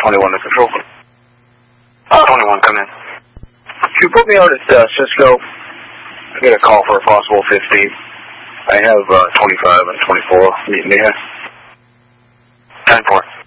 21 to control. 21, come in. Could you put me on at Cisco? I got a call for a possible 15. I have 25 and 24 meeting me here. 10-4.